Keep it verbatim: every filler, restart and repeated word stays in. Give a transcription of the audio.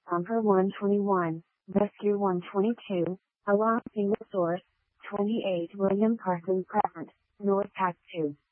Bumper one twenty-one, Rescue one twenty-two, Along Single Source, twenty-eight William Carson Crescent, North Pack two.